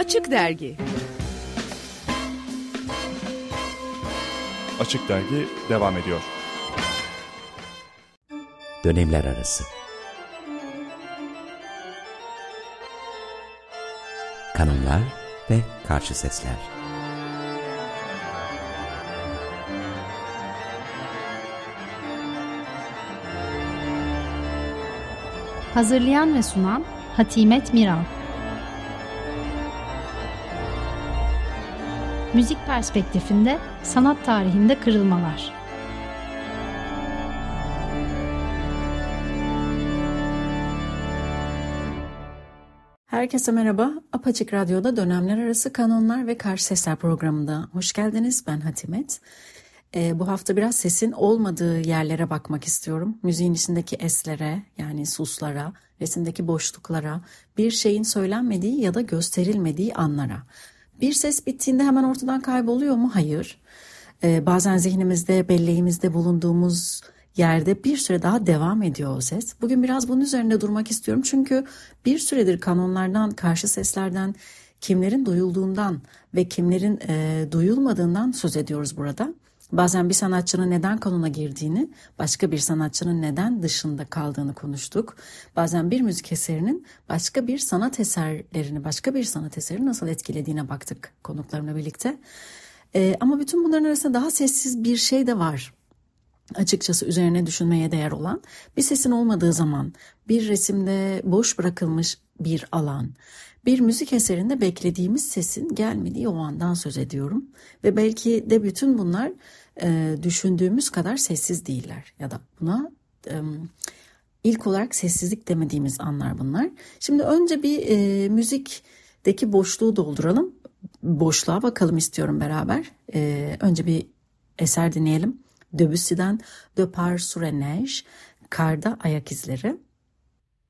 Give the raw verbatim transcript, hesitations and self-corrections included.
Açık Dergi. Açık Dergi devam ediyor. Dönemler arası. Kanunlar ve karşı sesler. Hazırlayan ve sunan Hatimet Miral. Müzik perspektifinde sanat tarihinde kırılmalar. Herkese merhaba. Apaçık Radyo'da Dönemler Arası Kanunlar ve Karşı Sesler programında hoş geldiniz. Ben Hatimet. Ee, bu hafta biraz sesin olmadığı yerlere bakmak istiyorum. Müziğin içindeki eslere, yani suslara, resimdeki boşluklara, bir şeyin söylenmediği ya da gösterilmediği anlara. Bir ses bittiğinde hemen ortadan kayboluyor mu? Hayır. Ee, bazen zihnimizde, belleğimizde bulunduğumuz yerde bir süre daha devam ediyor o ses. Bugün biraz bunun üzerinde durmak istiyorum. Çünkü bir süredir kanonlardan, karşı seslerden, kimlerin duyulduğundan ve kimlerin e, duyulmadığından söz ediyoruz burada. Bazen bir sanatçının neden kanona girdiğini, başka bir sanatçının neden dışında kaldığını konuştuk. Bazen bir müzik eserinin başka bir sanat eserlerini, başka bir sanat eserini nasıl etkilediğine baktık konuklarımla birlikte. Ee, ama bütün bunların arasında daha sessiz bir şey de var. Açıkçası üzerine düşünmeye değer olan, bir sesin olmadığı zaman, bir resimde boş bırakılmış bir alan, bir müzik eserinde beklediğimiz sesin gelmediği o andan söz ediyorum. Ve belki de bütün bunlar e, düşündüğümüz kadar sessiz değiller. Ya da buna e, ilk olarak sessizlik demediğimiz anlar bunlar. Şimdi önce bir e, müzikteki boşluğu dolduralım. Boşluğa bakalım istiyorum beraber. E, önce bir eser dinleyelim. Debussy'den De Par sur la Neige, Karda Ayak İzleri.